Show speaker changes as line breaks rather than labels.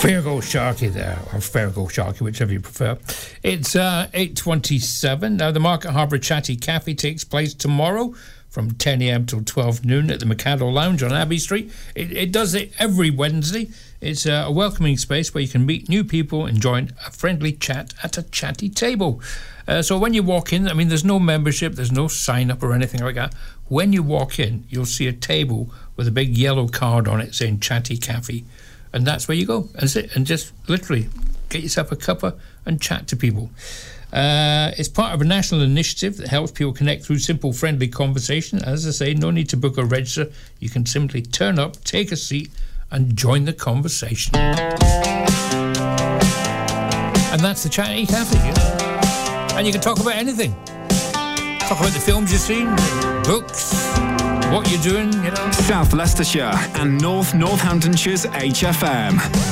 Fargo Sharky there, or Fargo Sharky, whichever you prefer. It's 8:27. Now, the Market Harbour Chatty Cafe takes place tomorrow from 10 a.m. till 12 noon at the Mikado Lounge on Abbey Street. It does it every Wednesday. It's a welcoming space where you can meet new people and join a friendly chat at a chatty table. So when you walk in, I mean, there's no membership, there's no sign-up or anything like that. When you walk in, you'll see a table with a big yellow card on it saying Chatty Cafe. And that's where you go and sit and just literally get yourself a cuppa and chat to people. It's part of a national initiative that helps people connect through simple, friendly conversation. As I say, no need to book or register. You can simply turn up, take a seat, and join the conversation. And that's the Chatty Cafe, you know? And you can talk about anything. Talk about the films you've seen, books, what you're doing, you know.
South Leicestershire and North Northamptonshire's HFM.